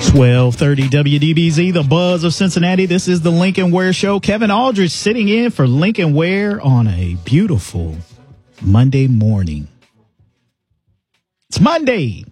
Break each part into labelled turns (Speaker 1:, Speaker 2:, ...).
Speaker 1: 1230 WDBZ, the buzz of Cincinnati. This is the Lincoln Ware Show. Kevin Aldridge sitting in for Lincoln Ware on a beautiful Monday morning. It's Monday.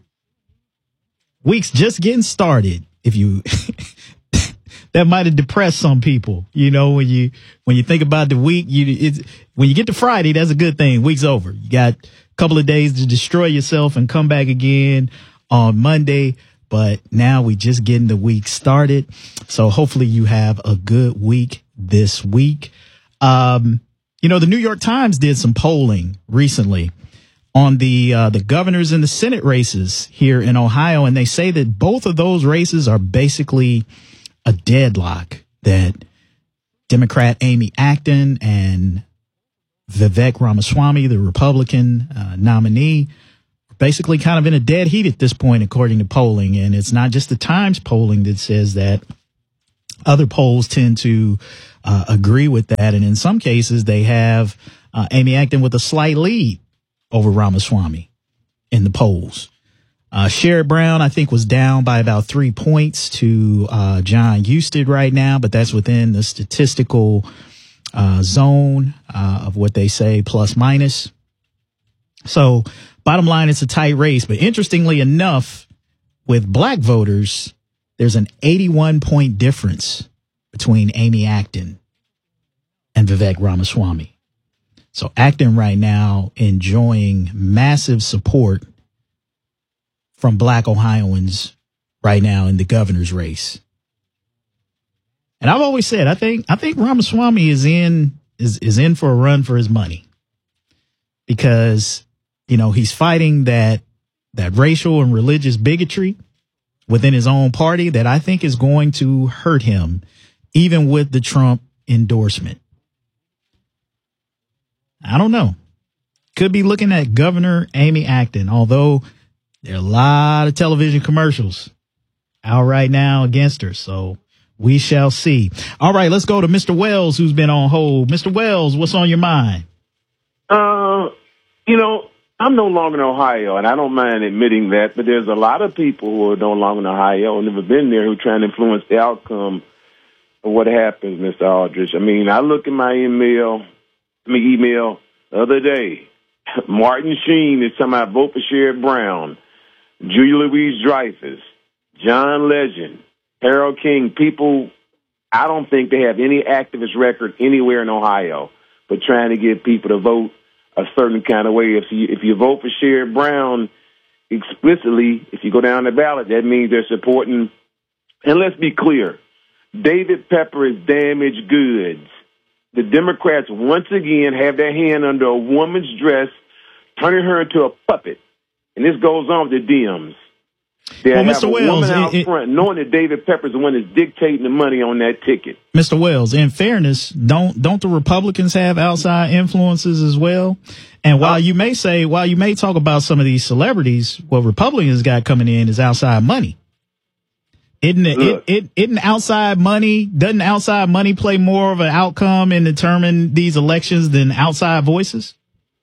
Speaker 1: Week's just getting started. If you that might have depressed some people. You know, when you think about the week, when you get to Friday, that's a good thing. Week's over. You got a couple of days to destroy yourself and come back again on Monday. But now we just getting the week started. So hopefully you have a good week this week. The New York Times did some polling recently on the governors and the Senate races here in Ohio. And they say that both of those races are basically a deadlock, that Democrat Amy Acton and Vivek Ramaswamy, the Republican nominee, basically kind of in a dead heat at this point, according to polling. And it's not just the Times polling that says that. Other polls tend to agree with that. And in some cases, they have Amy Acton with a slight lead over Ramaswamy in the polls. Sherrod Brown, I think, was down by about 3 points to John Husted right now, but that's within the statistical zone of what they say, plus minus. So bottom line, it's a tight race. But interestingly enough, with black voters, there's an 81-point difference between Amy Acton and Vivek Ramaswamy. So Acton right now enjoying massive support from black Ohioans right now in the governor's race. And I've always said, I think Ramaswamy is in for a run for his money, because he's fighting that racial and religious bigotry within his own party that I think is going to hurt him, even with the Trump endorsement. I don't know. Could be looking at Governor Amy Acton, although there are a lot of television commercials out right now against her. So we shall see. All right, let's go to Mr. Wells, who's been on hold. Mr. Wells, what's on your mind?
Speaker 2: I'm no longer in Ohio, and I don't mind admitting that, but there's a lot of people who are no longer in Ohio and never been there who are trying to influence the outcome of what happens, Mr. Aldridge. I mean, I look at my email the other day. Martin Sheen is talking about vote for Sherrod Brown, Julia Louis-Dreyfus, John Legend, Harold King. People, I don't think they have any activist record anywhere in Ohio, but trying to get people to vote a certain kind of way. If you vote for Sherrod Brown explicitly, if you go down the ballot, that means they're supporting. And let's be clear, David Pepper is damaged goods. The Democrats once again have their hand under a woman's dress, turning her into a puppet. And this goes on with the Dems. They have
Speaker 1: Mr.
Speaker 2: a
Speaker 1: Wells,
Speaker 2: woman out front, knowing that David Pepper's the one that's dictating the money on that ticket.
Speaker 1: Mr. Wells, in fairness, don't the Republicans have outside influences as well? And while you may talk about some of these celebrities, what Republicans got coming in is outside money. Doesn't outside money play more of an outcome and determine these elections than outside voices?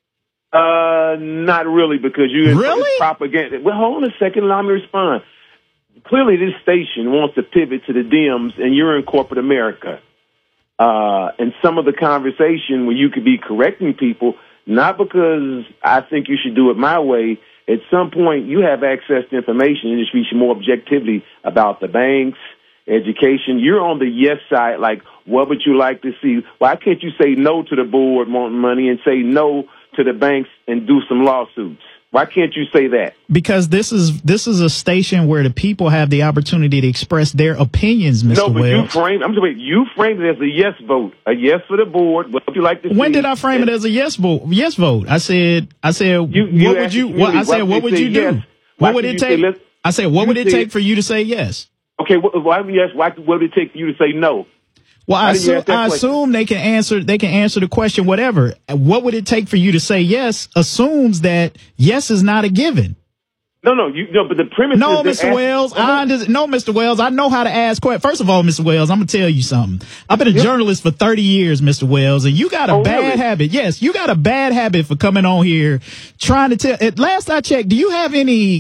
Speaker 2: Not really, because
Speaker 1: really
Speaker 2: propaganda. Well, hold on a second. Allow me to respond. Clearly, this station wants to pivot to the Dems, and you're in corporate America. And some of the conversation where you could be correcting people, not because I think you should do it my way. At some point, you have access to information, and there should be more objectivity about the banks, education. You're on the yes side. Like, what would you like to see? Why can't you say no to the board wanting money and say no to the banks and do some lawsuits? Why can't you say that?
Speaker 1: Because this is a station where the people have the opportunity to express their opinions, Mr.
Speaker 2: No, but
Speaker 1: Wells.
Speaker 2: you framed it as a yes vote, a yes for the board. What would you like to see?
Speaker 1: When did I frame it as a yes vote? Yes vote. I said, what would you do?
Speaker 2: Yes.
Speaker 1: What would it take? I said, what would it take for you to say yes?
Speaker 2: Okay, what would it take for you to say no?
Speaker 1: Well, I assume they can answer the question, whatever. What would it take for you to say yes assumes that yes is not a given.
Speaker 2: But the premise
Speaker 1: No,
Speaker 2: is
Speaker 1: Mr. Wells, Mr. Wells, I know how to ask questions. First of all, Mr. Wells, I'm going to tell you something. I've been a journalist for 30 years, Mr. Wells, and you got a bad habit. Yes, you got a bad habit for coming on here trying to tell. At last I checked, do you have any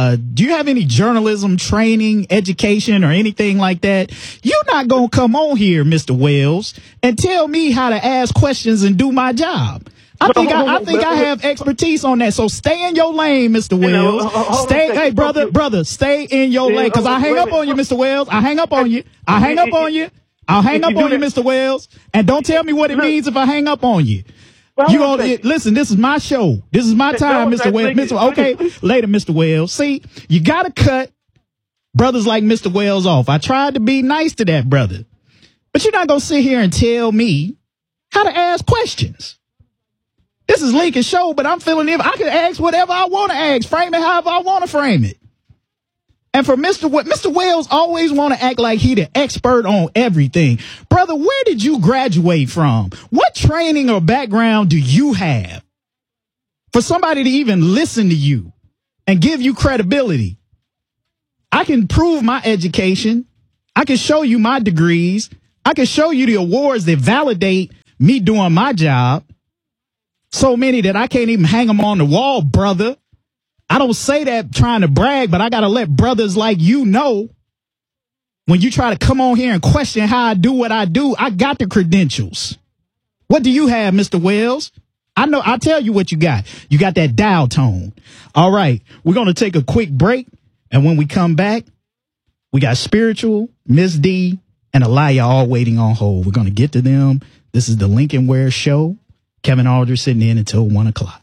Speaker 1: journalism training, education, or anything like that? You're not going to come on here, Mr. Wells, and tell me how to ask questions and do my job. I think I have expertise on that. So stay in your lane, Mr. Wells. Hey, brother, stay in your lane. Cause I hang up on you, Mr. Wells. I hang up on you. I'll hang up on you, Mr. Wells. And don't tell me what it means if I hang up on you. Listen, this is my show. This is my time, Mr. Wells. Okay, later, Mr. Wells. See, you gotta cut brothers like Mr. Wells off. I tried to be nice to that brother, but you're not gonna sit here and tell me how to ask questions. This is Lincoln's show, but I'm feeling I can ask whatever I want to ask, frame it however I want to frame it. And for Mr. Wells always want to act like he the expert on everything. Brother, where did you graduate from? What training or background do you have for somebody to even listen to you and give you credibility? I can prove my education. I can show you my degrees. I can show you the awards that validate me doing my job. So many that I can't even hang them on the wall, brother. I don't say that trying to brag, but I got to let brothers like you know, when you try to come on here and question how I do what I do, I got the credentials. What do you have, Mr. Wells? I know. I'll tell you what you got. You got that dial tone. All right. We're going to take a quick break. And when we come back, we got Spiritual, Miss D, and Aliyah all waiting on hold. We're going to get to them. This is the Lincoln Ware Show. Kevin Aldridge sitting in until 1 o'clock.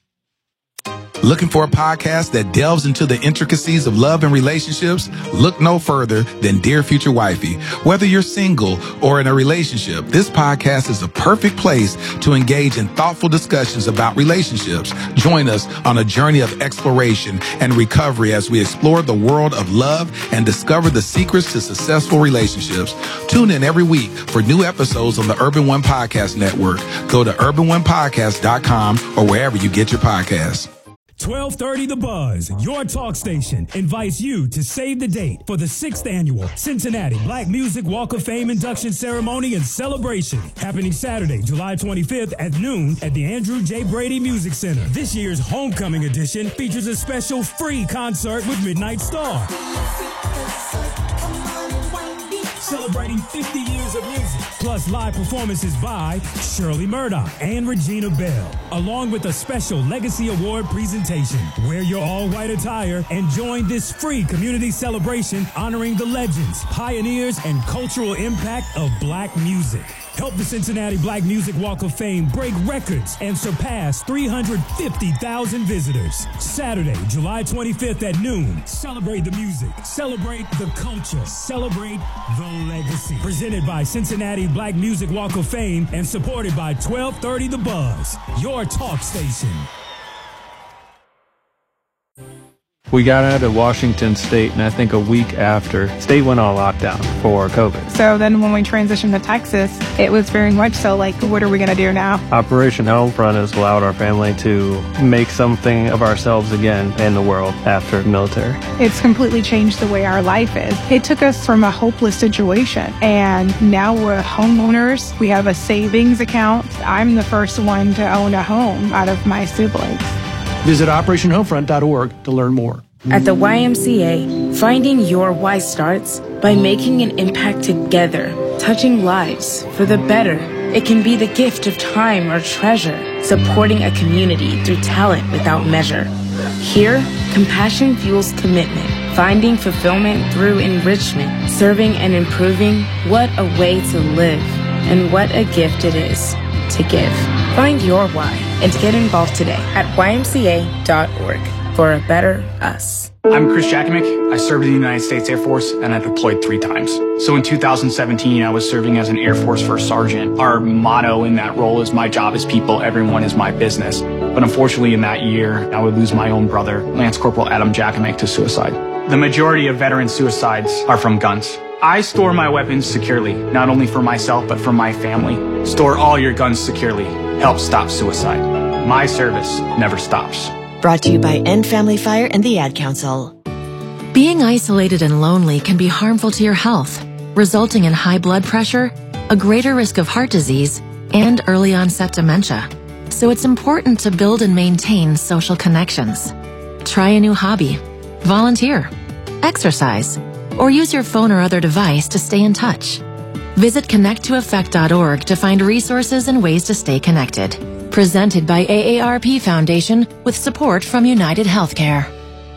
Speaker 3: Looking for a podcast that delves into the intricacies of love and relationships? Look no further than Dear Future Wifey. Whether you're single or in a relationship, this podcast is a perfect place to engage in thoughtful discussions about relationships. Join us on a journey of exploration and recovery as we explore the world of love and discover the secrets to successful relationships. Tune in every week for new episodes on the Urban One Podcast Network. Go to urbanonepodcast.com or wherever you get your podcasts.
Speaker 4: 1230 The Buzz, your talk station, invites you to save the date for the 6th annual Cincinnati Black Music Walk of Fame induction ceremony and celebration, happening Saturday, July 25th at noon at the Andrew J. Brady Music Center. This year's homecoming edition features a special free concert with Midnight Star, celebrating 50 years of music, plus live performances by Shirley Murdoch and Regina Bell, along with a special Legacy Award presentation. Wear your all-white attire and join this free community celebration honoring the legends, pioneers, and cultural impact of black music. Help the Cincinnati Black Music Walk of Fame break records and surpass 350,000 visitors. Saturday, July 25th at noon. Celebrate the music, celebrate the culture, celebrate the legacy. Presented by Cincinnati Black Music Walk of Fame and supported by 1230 The Buzz, your talk station.
Speaker 5: We got out of Washington State, and I think a week after, state went on lockdown for COVID.
Speaker 6: So then when we transitioned to Texas, it was very much so like, what are we going to do now?
Speaker 5: Operation Homefront has allowed our family to make something of ourselves again in the world after military.
Speaker 6: It's completely changed the way our life is. It took us from a hopeless situation, and now we're homeowners. We have a savings account. I'm the first one to own a home out of my siblings.
Speaker 7: Visit OperationHomefront.org to learn more.
Speaker 8: At the YMCA, finding your why starts by making an impact together, touching lives for the better. It can be the gift of time or treasure, supporting a community through talent without measure. Here, compassion fuels commitment, finding fulfillment through enrichment, serving and improving. What a way to live, and what a gift it is to give. Find your why and get involved today at ymca.org for a better us.
Speaker 9: I'm Chris Jakovic. I served in the United States Air Force and I deployed 3 times. So in 2017, I was serving as an Air Force First Sergeant. Our motto in that role is my job is people, everyone is my business. But unfortunately in that year, I would lose my own brother, Lance Corporal Adam Jakovic, to suicide. The majority of veteran suicides are from guns. I store my weapons securely, not only for myself, but for my family. Store all your guns securely. Help stop suicide. My service never stops.
Speaker 10: Brought to you by End Family Fire and the Ad Council.
Speaker 11: Being isolated and lonely can be harmful to your health, resulting in high blood pressure, a greater risk of heart disease, and early onset dementia. So it's important to build and maintain social connections. Try a new hobby, volunteer, exercise, or use your phone or other device to stay in touch. Visit connecttoeffect.org to find resources and ways to stay connected. Presented by AARP Foundation with support from United Healthcare.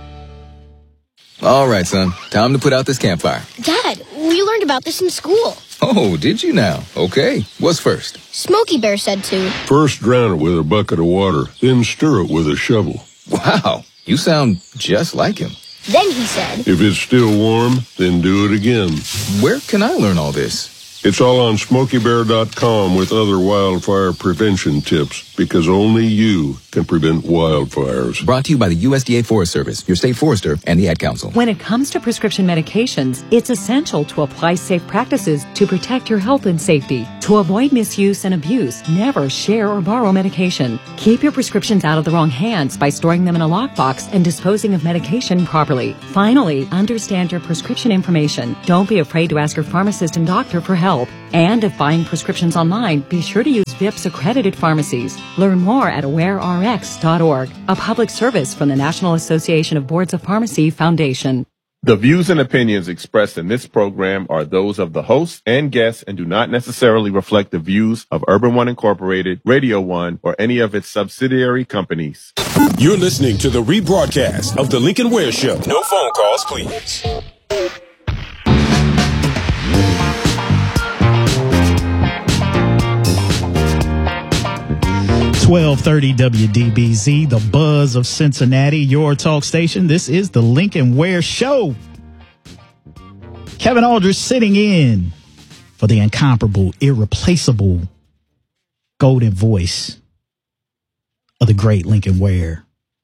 Speaker 12: All right, son. Time to put out this campfire.
Speaker 13: Dad, we learned about this in school.
Speaker 12: Oh, did you now? Okay. What's first?
Speaker 13: Smokey Bear said to.
Speaker 14: First drown it with a bucket of water, then stir it with a shovel.
Speaker 12: Wow. You sound just like him.
Speaker 13: Then he said.
Speaker 14: If it's still warm, then do it again.
Speaker 12: Where can I learn all this?
Speaker 14: It's all on SmokeyBear.com with other wildfire prevention tips, because only you can prevent wildfires.
Speaker 12: Brought to you by the USDA Forest Service, your state forester, and the Ad Council.
Speaker 15: When it comes to prescription medications, it's essential to apply safe practices to protect your health and safety. To avoid misuse and abuse, never share or borrow medication. Keep your prescriptions out of the wrong hands by storing them in a lockbox and disposing of medication properly. Finally, understand your prescription information. Don't be afraid to ask your pharmacist and doctor for help. And if buying prescriptions online, be sure to use VIPS accredited pharmacies. Learn more at awarerx.org, a public service from the National Association of Boards of Pharmacy Foundation.
Speaker 16: The views and opinions expressed in this program are those of the host and guests and do not necessarily reflect the views of Urban One Incorporated, Radio One, or any of its subsidiary companies.
Speaker 4: You're listening to the rebroadcast of The Lincoln Ware Show. No phone calls, please.
Speaker 1: 1230 WDBZ, the buzz of Cincinnati, your talk station. This is the Lincoln Ware Show. Kevin Aldridge sitting in for the incomparable, irreplaceable golden voice of the great Lincoln Ware.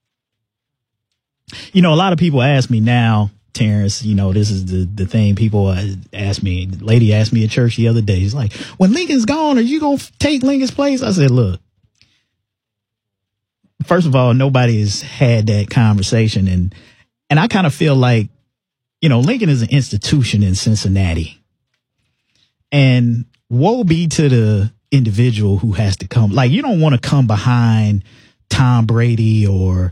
Speaker 1: You know, a lot of people ask me now, Terrence, you know, this is the thing people ask me. The lady asked me at church the other day. She's like, when Lincoln's gone, are you going to take Lincoln's place? I said, look, first of all, nobody has had that conversation. And I kind of feel like, you know, Lincoln is an institution in Cincinnati. And woe be to the individual who has to come. Like, you don't want to come behind Tom Brady or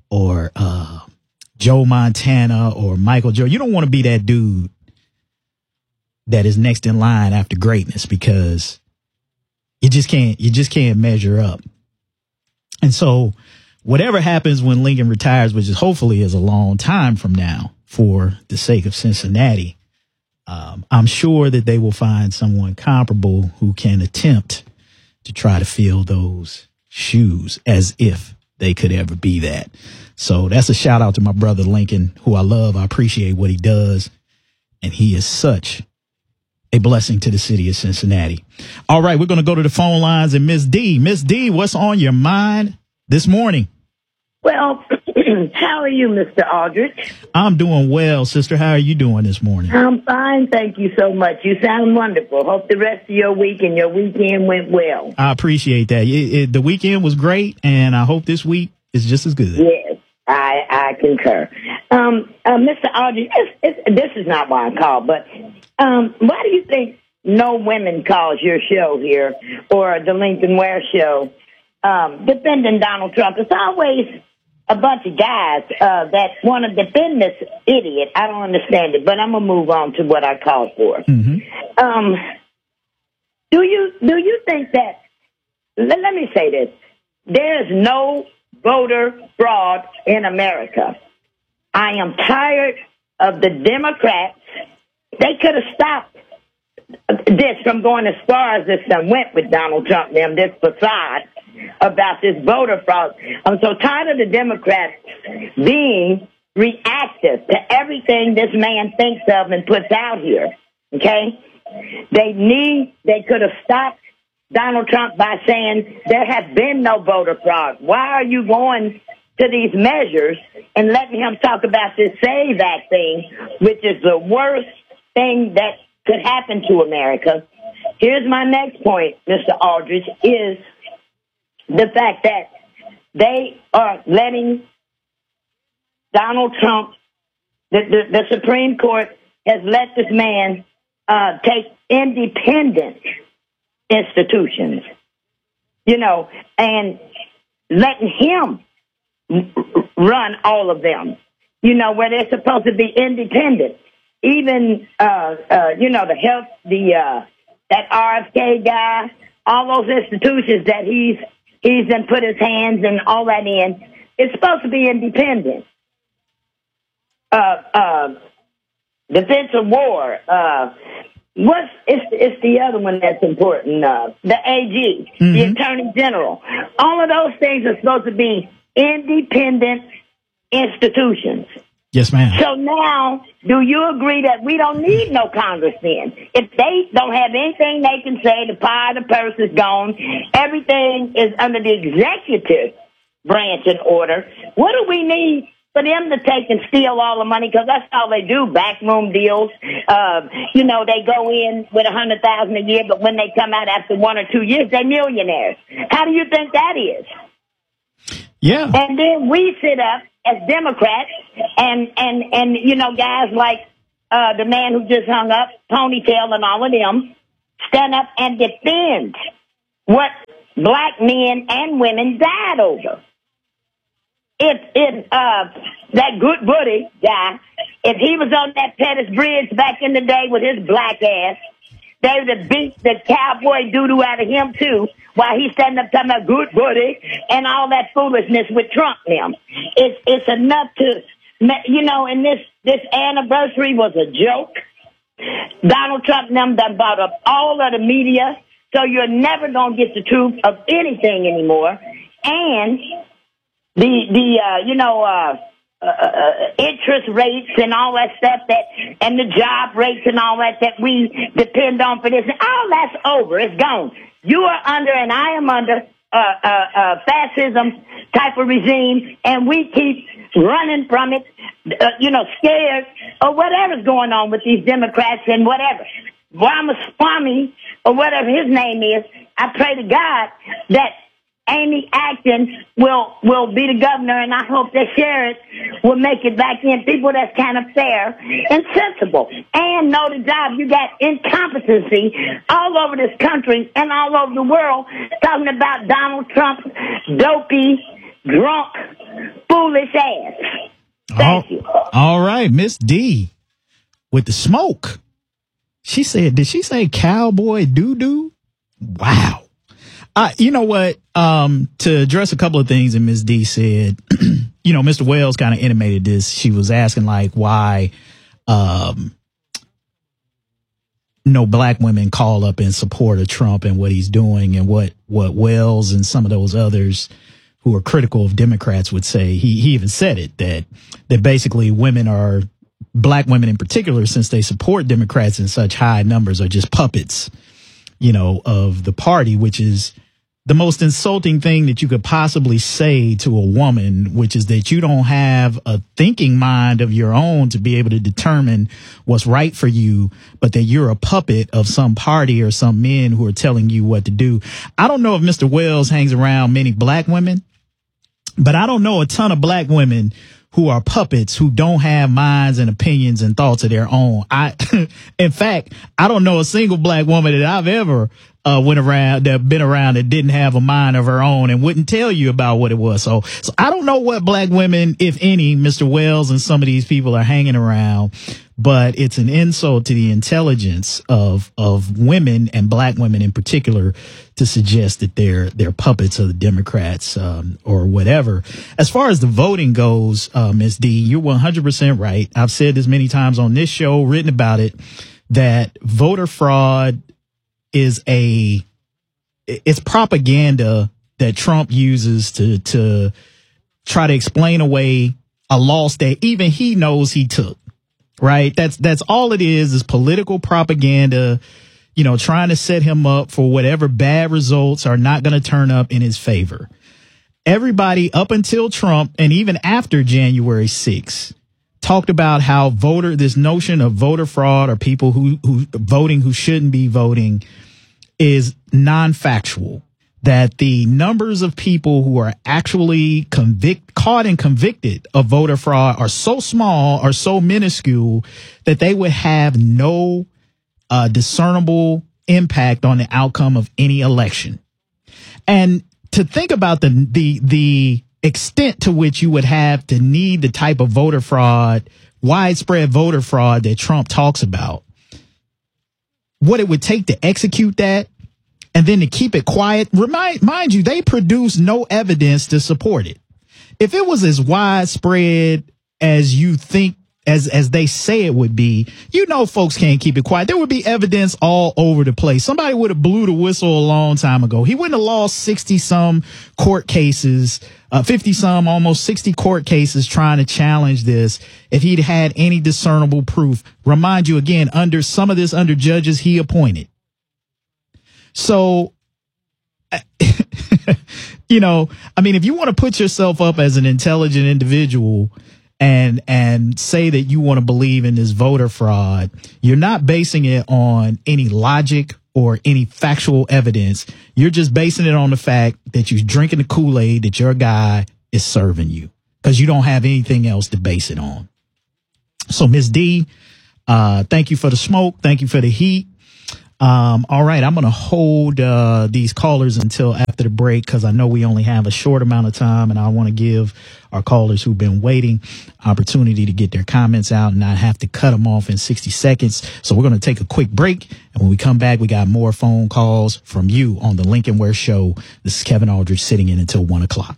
Speaker 1: Joe Montana or Michael Jordan. You don't want to be that dude that is next in line after greatness, because you just can't measure up. And so whatever happens when Lincoln retires, which is hopefully is a long time from now for the sake of Cincinnati, I'm sure that they will find someone comparable who can attempt to try to fill those shoes, as if they could ever be that. So that's a shout out to my brother Lincoln, who I love. I appreciate what he does. And he is such a blessing to the city of Cincinnati. All right, we're going to go to the phone lines and Miss D. Miss D, what's on your mind this morning?
Speaker 17: Well, how are you, Mr. Aldridge?
Speaker 1: I'm doing well, sister. How are you doing this morning?
Speaker 17: I'm fine, thank you so much. You sound wonderful. Hope the rest of your week and your weekend went well.
Speaker 1: I appreciate that. The weekend was great, and I hope this week is just as good.
Speaker 17: Yes, I concur. Mr. Aldridge, this is not why I called, but why do you think No Women calls your show here, or the Lincoln Ware Show, defending Donald Trump? It's always a bunch of guys that want to defend this idiot. I don't understand it, but I'm gonna move on to what I called for. Mm-hmm. Do you think that? Let me say this: there is no voter fraud in America. I am tired of the Democrats. They could have stopped this from going as far as this went with Donald Trump and this facade about this voter fraud. I'm so tired of the Democrats being reactive to everything this man thinks of and puts out here. Okay? They could have stopped Donald Trump by saying there has been no voter fraud. Why are you going to these measures and letting him talk about this SAVE Act thing, which is the worst thing that could happen to America? Here's my next point, Mr. Aldridge, is the fact that they are letting Donald Trump, the Supreme Court has let this man take independent institutions, and letting him run all of them, where they're supposed to be independent. Even, the health, that RFK guy, all those institutions that he's then put his hands and all that in, it's supposed to be independent. Defense of war, it's the other one that's important, the AG, the Attorney General. All of those things are supposed to be independent institutions.
Speaker 1: Yes, ma'am.
Speaker 17: So now, do you agree that we don't need no Congress then? If they don't have anything they can say, the power of the purse is gone, everything is under the executive branch in order, what do we need for them to take and steal all the money? Because that's all they do, backroom deals. They go in with $100,000 a year, but when they come out after 1 or 2 years, they're millionaires. How do you think that is?
Speaker 1: Yeah.
Speaker 17: And then we sit up as Democrats and guys like the man who just hung up, Ponytail and all of them, stand up and defend what black men and women died over. If that good buddy guy, if he was on that Pettus Bridge back in the day with his black ass, they would have beat the cowboy doo-doo out of him, too, while he's standing up talking about good buddy and all that foolishness with Trump now. It's enough to, and this anniversary was a joke. Donald Trump them done bought up all of the media, so you're never going to get the truth of anything anymore. And interest rates and all that stuff and the job rates and all that we depend on for this, all that's over. It's gone. You are under and I am under fascism type of regime, and we keep running from it, scared or whatever's going on with these Democrats and whatever. Ramaswamy or whatever his name is, I pray to God that Amy Acton will be the governor, and I hope that Sherrod will make it back in. People that's kind of fair and sensible and know the job. You got incompetency all over this country and all over the world talking about Donald Trump's dopey, drunk, foolish ass. Thank you.
Speaker 1: All right, Miss D with the smoke. She said, did she say cowboy doo-doo? Wow. You know what? To address a couple of things that Ms. D said, Mr. Wells kind of intimated this. She was asking why, no black women call up in support of Trump and what he's doing, and what Wells and some of those others who are critical of Democrats would say. He even said it, that basically black women in particular, since they support Democrats in such high numbers, are just puppets, of the party, which is the most insulting thing that you could possibly say to a woman, which is that you don't have a thinking mind of your own to be able to determine what's right for you, but that you're a puppet of some party or some men who are telling you what to do. I don't know if Mr. Wells hangs around many black women, but I don't know a ton of black women who are puppets, who don't have minds and opinions and thoughts of their own. In fact, I don't know a single black woman that I've ever been around that didn't have a mind of her own and wouldn't tell you about what it was. So I don't know what black women, if any, Mr. Wells and some of these people are hanging around, but it's an insult to the intelligence of women, and black women in particular, to suggest that they're puppets of the Democrats or whatever. As far as the voting goes, Ms. D, you're 100% right. I've said this many times on this show, written about it, that voter fraud is it's propaganda that Trump uses to try to explain away a loss that even he knows he took. Right. That's all it is political propaganda, trying to set him up for whatever bad results are not going to turn up in his favor. Everybody up until Trump and even after January 6th talked about how this notion of voter fraud, or people who voting who shouldn't be voting, is non-factual. that the numbers of people who are actually caught and convicted of voter fraud are so small, are so minuscule, that they would have no discernible impact on the outcome of any election. And to think about the extent to which you would have to need the type of voter fraud, widespread voter fraud that Trump talks about, what it would take to execute that, and then to keep it quiet. Mind you, they produce no evidence to support it. If it was as widespread as you think, as they say it would be, folks can't keep it quiet. There would be evidence all over the place. Somebody would have blew the whistle a long time ago. He wouldn't have lost 60-some court cases, 50-some, almost 60 court cases trying to challenge this if he'd had any discernible proof. Remind you again, under judges he appointed. So, if you want to put yourself up as an intelligent individual and say that you want to believe in this voter fraud, you're not basing it on any logic or any factual evidence. You're just basing it on the fact that you're drinking the Kool-Aid that your guy is serving you, because you don't have anything else to base it on. So, Ms. D, thank you for the smoke. Thank you for the heat. All right, I'm going to hold these callers until after the break, because I know we only have a short amount of time, and I want to give our callers who've been waiting opportunity to get their comments out and not have to cut them off in 60 seconds. So we're going to take a quick break, and when we come back, we got more phone calls from you on the Lincoln Ware Show. This is Kevin Aldridge sitting in until 1 o'clock.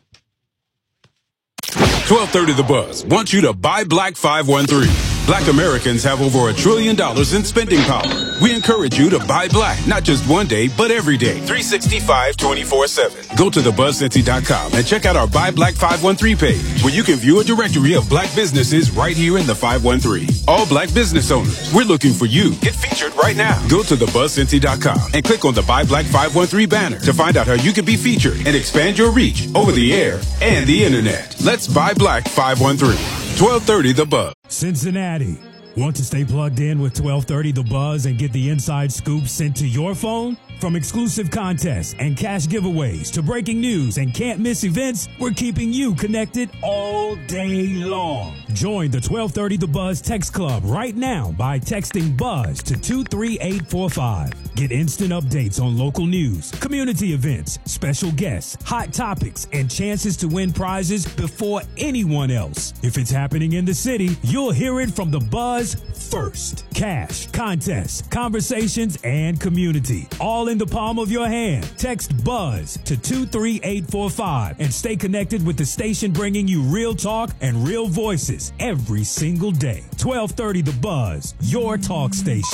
Speaker 18: 1230 The Buzz wants you to buy Black 513. Black Americans have over $1 trillion in spending power. We encourage you to buy black, not just one day, but every day, 365, 24/7. Go to thebuzzcincy.com and check out our Buy Black 513 page, where you can view a directory of black businesses right here in the 513. All black business owners, we're looking for you. Get featured right now. Go to thebuzzcincy.com and click on the Buy Black 513 banner to find out how you can be featured and expand your reach over the air and the internet. Let's buy Black 513. 1230 The Buzz.
Speaker 4: Cincinnati. Want to stay plugged in with 1230 The Buzz and get the inside scoop sent to your phone? From exclusive contests and cash giveaways to breaking news and can't miss events, we're keeping you connected all day long. Join the 1230 The Buzz text club right now by texting BUZZ to 23845. Get instant updates on local news, community events, special guests, hot topics, and chances to win prizes before anyone else. If it's happening in the city, you'll hear it from the Buzz first. Cash, contests, conversations, and community, all in the palm of your hand. Text BUZZ to 23845 and stay connected with the station bringing you real talk and real voices every single day. 1230 The Buzz, your talk station.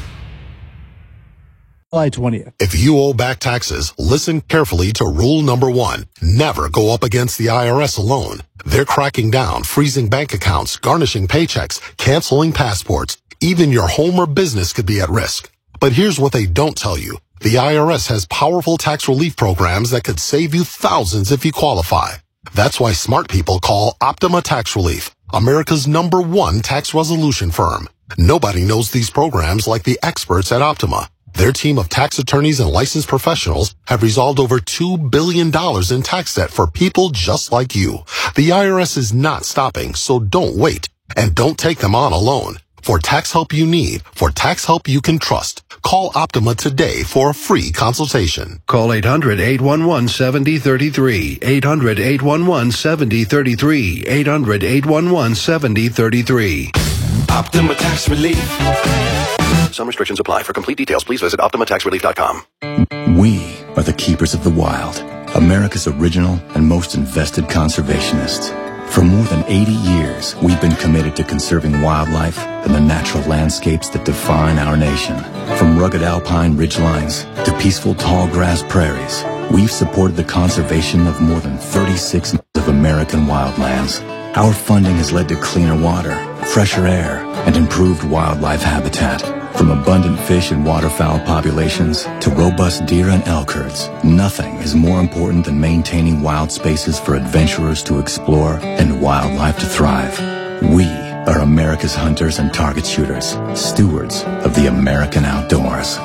Speaker 19: July 20th. If you owe back taxes, listen carefully to rule number 1. Never go up against the IRS alone. They're cracking down, freezing bank accounts, garnishing paychecks, canceling passports. Even your home or business could be at risk. But here's what they don't tell you. The IRS has powerful tax relief programs that could save you thousands if you qualify. That's why smart people call Optima Tax Relief, America's #1 tax resolution firm. Nobody knows these programs like the experts at Optima. Their team of tax attorneys and licensed professionals have resolved over $2 billion in tax debt for people just like you. The IRS is not stopping, so don't wait. And don't take them on alone. For tax help you need, for tax help you can trust, call Optima today for a free consultation.
Speaker 20: Call 800-811-7033, 800-811-7033, 800-811-7033.
Speaker 21: Optima Tax Relief.
Speaker 20: Some restrictions apply. For complete details, please visit OptimaTaxRelief.com.
Speaker 22: We are the keepers of the wild, America's original and most invested conservationists. For more than 80 years, we've been committed to conserving wildlife and the natural landscapes that define our nation. From rugged alpine ridgelines to peaceful tall grass prairies, we've supported the conservation of more than 36 of American wildlands. Our funding has led to cleaner water, fresher air, and improved wildlife habitat. From abundant fish and waterfowl populations to robust deer and elk herds, nothing is more important than maintaining wild spaces for adventurers to explore and wildlife to thrive. We are America's hunters and target shooters, stewards of the American outdoors.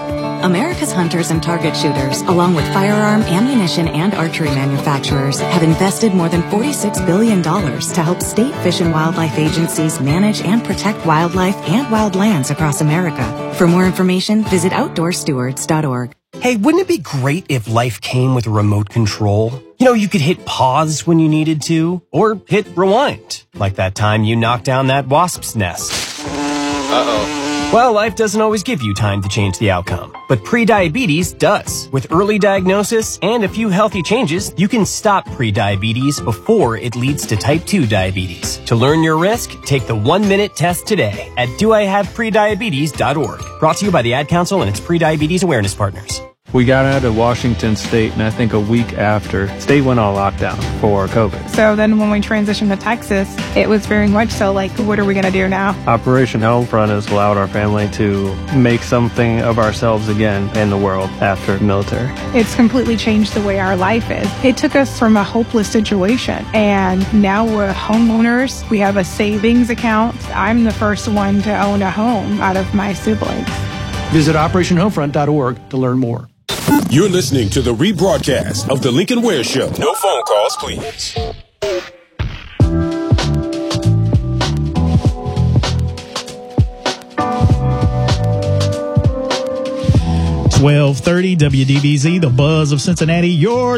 Speaker 2: America's hunters and target shooters, along with firearm, ammunition, and archery manufacturers, have invested more than $46 billion to help state fish and wildlife agencies manage and protect wildlife and wildlands across America. For more information, visit OutdoorStewards.org.
Speaker 3: Hey, wouldn't it be great if life came with a remote control? You know, you could hit pause when you needed to, or hit rewind, like that time you knocked down that wasp's nest. Uh-oh. Well, life doesn't always give you time to change the outcome, but prediabetes does. With early diagnosis and a few healthy changes, you can stop prediabetes before it leads to type 2 diabetes. To learn your risk, take the 1-minute test today at doihaveprediabetes.org. Brought to you by the Ad Council and its prediabetes awareness partners.
Speaker 5: We got out of Washington State, and I think a week after, state went on lockdown for COVID.
Speaker 6: So then when we transitioned to Texas, it was very much so like, what are we going to do now?
Speaker 5: Operation Homefront has allowed our family to make something of ourselves again in the world after military.
Speaker 6: It's completely changed the way our life is. It took us from a hopeless situation, and now we're homeowners. We have a savings account. I'm the first one to own a home out of my siblings.
Speaker 7: Visit OperationHomefront.org to learn more.
Speaker 18: You're listening to the rebroadcast of The Lincoln Ware Show. No phone calls, please.
Speaker 1: 1230 WDBZ, the buzz of Cincinnati, your